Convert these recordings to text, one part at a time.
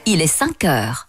il est 5 heures.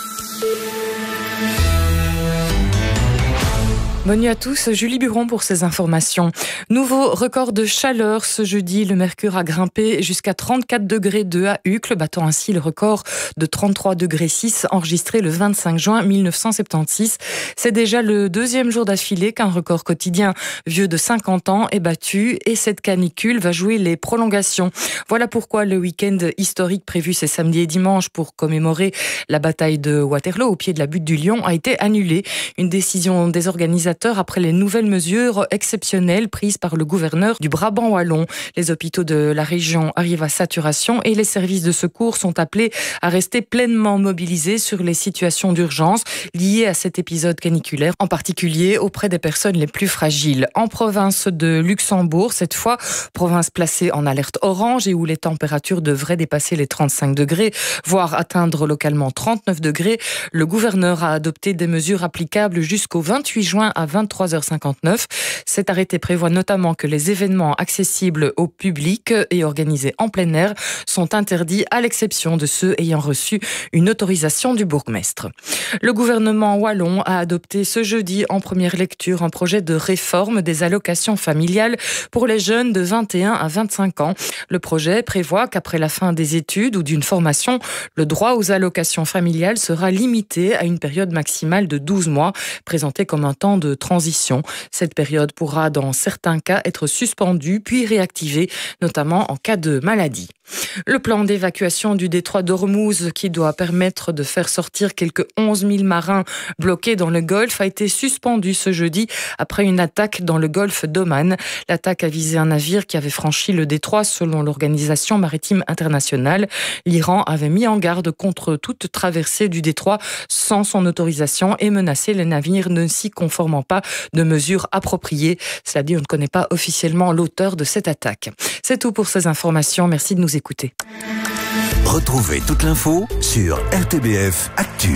Bonne nuit à tous, Julie Buron pour ces informations. Nouveau record de chaleur ce jeudi, le mercure a grimpé jusqu'à 34 degrés 2 à Uccle, battant ainsi le record de 33 degrés 6 enregistré le 25 juin 1976. C'est déjà le deuxième jour d'affilée qu'un record quotidien vieux de 50 ans est battu et cette canicule va jouer les prolongations. Voilà pourquoi le week-end historique prévu ces samedi et dimanche pour commémorer la bataille de Waterloo au pied de la butte du Lion a été annulé. Une décision des organisateurs après les nouvelles mesures exceptionnelles prises par le gouverneur du Brabant wallon. Les hôpitaux de la région arrivent à saturation et les services de secours sont appelés à rester pleinement mobilisés sur les situations d'urgence liées à cet épisode caniculaire, en particulier auprès des personnes les plus fragiles. En province de Luxembourg, cette fois, province placée en alerte orange et où les températures devraient dépasser les 35 degrés, voire atteindre localement 39 degrés, le gouverneur a adopté des mesures applicables jusqu'au 28 juin à 23h59. Cet arrêté prévoit notamment que les événements accessibles au public et organisés en plein air sont interdits à l'exception de ceux ayant reçu une autorisation du bourgmestre. Le gouvernement wallon a adopté ce jeudi en première lecture un projet de réforme des allocations familiales pour les jeunes de 21 à 25 ans. Le projet prévoit qu'après la fin des études ou d'une formation, le droit aux allocations familiales sera limité à une période maximale de 12 mois, présentée comme un temps de transition. Cette période pourra dans certains cas être suspendue puis réactivée, notamment en cas de maladie. Le plan d'évacuation du détroit d'Ormuz qui doit permettre de faire sortir quelques 11 000 marins bloqués dans le Golfe a été suspendu ce jeudi après une attaque dans le Golfe d'Oman. L'attaque a visé un navire qui avait franchi le détroit selon l'Organisation maritime internationale. L'Iran avait mis en garde contre toute traversée du détroit sans son autorisation et menacé les navires ne s'y conformant pas de mesures appropriées. Cela dit, on ne connaît pas officiellement l'auteur de cette attaque. C'est tout pour ces informations. Merci de nous écouter. Retrouvez toute l'info sur RTBF Actu.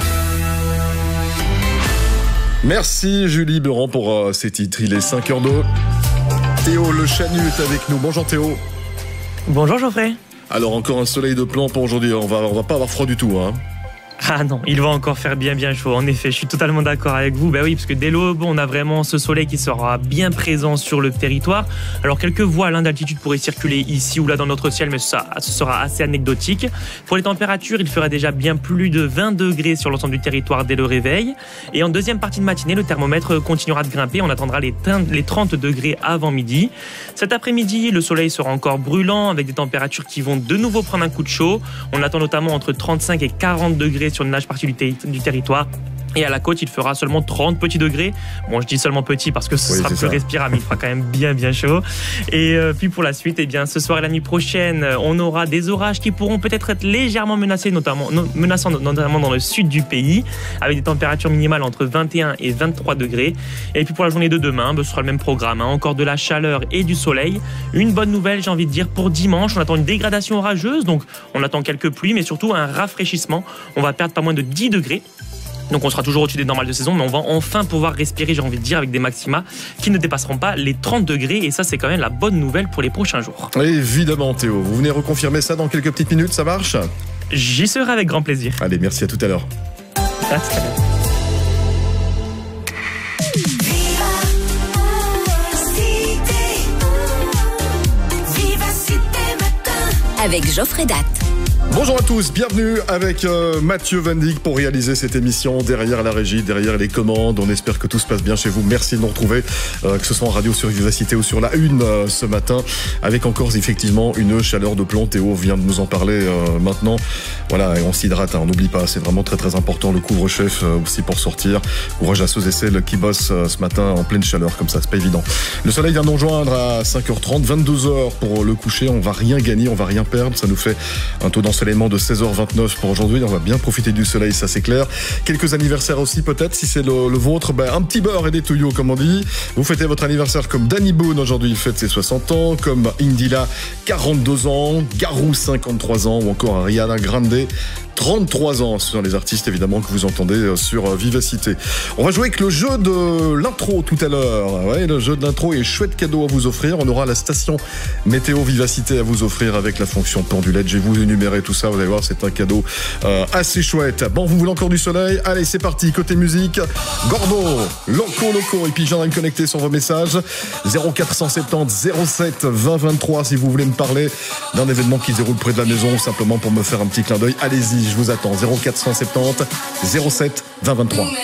Merci Julie Buron pour ces titres. Il est 5h02. Théo Le Chanu est avec nous. Bonjour Théo. Bonjour Geoffrey. Alors encore un soleil de plomb pour aujourd'hui. On va pas avoir froid du tout, hein. Ah non, il va encore faire bien chaud. En effet, je suis totalement d'accord avec vous. Oui, parce que dès l'aube, on a vraiment ce soleil qui sera bien présent sur le territoire. Alors, quelques voiles d'altitude pourraient circuler ici ou là dans notre ciel, mais ce sera assez anecdotique. Pour les températures, il fera déjà bien plus de 20 degrés sur l'ensemble du territoire dès le réveil. Et en deuxième partie de matinée, le thermomètre continuera de grimper. On attendra les 30 degrés avant midi. Cet après-midi, le soleil sera encore brûlant avec des températures qui vont de nouveau prendre un coup de chaud. On attend notamment entre 35 et 40 degrés sur une large partie du territoire. Et à la côte, il fera seulement 30 petits degrés. Bon, je dis seulement petit parce que ce sera plus respirable, mais il fera quand même bien chaud. Et puis pour la suite, ce soir et la nuit prochaine, on aura des orages qui pourront peut-être être légèrement menaçants, notamment dans le sud du pays, avec des températures minimales entre 21 et 23 degrés. Et puis pour la journée de demain, ce sera le même programme, encore de la chaleur et du soleil. Une bonne nouvelle, j'ai envie de dire, pour dimanche, on attend une dégradation orageuse, donc on attend quelques pluies, mais surtout un rafraîchissement. On va perdre pas moins de 10 degrés. Donc on sera toujours au-dessus des normales de saison, mais on va enfin pouvoir respirer, j'ai envie de dire, avec des maxima qui ne dépasseront pas les 30 degrés. Et ça, c'est quand même la bonne nouvelle pour les prochains jours. Évidemment, Théo. Vous venez reconfirmer ça dans quelques petites minutes, ça marche ? J'y serai avec grand plaisir. Allez, merci, à tout à l'heure. À tout à l'heure. Avec Geoffrey Datt. Bonjour à tous, bienvenue avec Mathieu Van Dijk pour réaliser cette émission derrière la régie, derrière les commandes. On espère que tout se passe bien chez vous. Merci de nous retrouver, que ce soit en radio sur Vivacité ou sur la Une ce matin, avec encore effectivement une chaleur de plomb. Théo vient de nous en parler maintenant. Voilà, et on s'hydrate, on n'oublie pas, c'est vraiment très important. Le couvre-chef aussi pour sortir. Courage à ceux et celles qui bossent ce matin en pleine chaleur comme ça, c'est pas évident. Le soleil vient nous rejoindre à 5h30, 22h pour le coucher. On va rien gagner, on va rien perdre. Ça nous fait un taux d'ensoleillement de 16h29 pour aujourd'hui. On va bien profiter du soleil, ça c'est clair. Quelques anniversaires aussi peut-être, si c'est le vôtre. Un petit beurre et des tuyaux comme on dit. Vous fêtez votre anniversaire comme Danny Boone aujourd'hui, il fête ses 60 ans, comme Indila 42 ans, Garou 53 ans ou encore Ariana Grande 33 ans. Ce sont les artistes évidemment que vous entendez sur Vivacité. On va jouer avec le jeu de l'intro tout à l'heure. Ouais, le jeu de l'intro et chouette cadeau à vous offrir. On aura la station météo Vivacité à vous offrir avec la fonction pendulette. Je vais vous énumérer soleil, tout ça, vous allez voir, c'est un cadeau assez chouette. Bon, vous voulez encore du soleil? Allez, c'est parti, côté musique, Gordo, Loco, et puis j'en ai me connecter sur vos messages, 0470 07 20 23, si vous voulez me parler d'un événement qui se déroule près de la maison, ou simplement pour me faire un petit clin d'œil, allez-y, je vous attends, 0470 07 20 23.